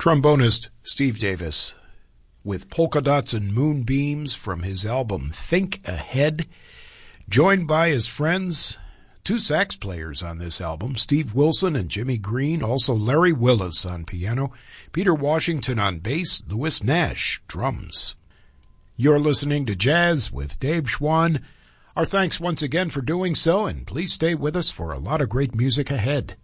Trombonist Steve Davis with Polka Dots and Moonbeams from his album Think Ahead, joined by his friends, two sax players on this album, Steve Wilson and Jimmy Green, also Larry Willis on piano, Peter Washington on bass, Louis Nash, drums. You're listening to Jazz with Dave Schwann. Our thanks once again for doing so, and please stay with us for a lot of great music ahead.